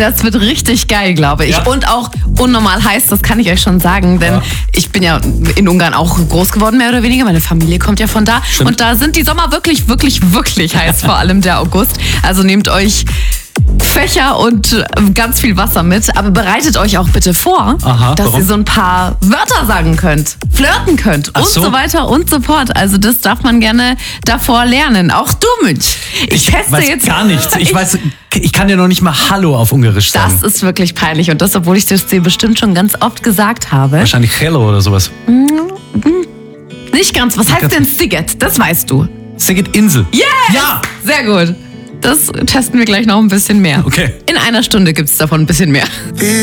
Das wird richtig geil, glaube ich. Ja. Und auch unnormal heiß, das kann ich euch schon sagen, denn ich bin ja in Ungarn auch groß geworden, mehr oder weniger. Meine Familie kommt ja von da. Stimmt. Und da sind die Sommer wirklich, wirklich, wirklich heiß, vor allem der August. Also nehmt euch Fächer und ganz viel Wasser mit, aber bereitet euch auch bitte vor, dass warum? ihr so ein paar Wörter sagen könnt, flirten könnt Ach und so weiter und so fort. Also das darf man gerne davor lernen. Auch du, Mensch. Ich teste weiß jetzt gar nichts. Ich kann ja noch nicht mal Hallo auf Ungarisch sagen. Das ist wirklich peinlich und das, obwohl ich das dir bestimmt schon ganz oft gesagt habe. Wahrscheinlich Hello oder sowas. Nicht ganz. Was heißt denn Siget? Das weißt du. Siget Insel. Yes! Ja! Sehr gut. Das testen wir gleich noch ein bisschen mehr. Okay. In einer Stunde gibt es davon ein bisschen mehr.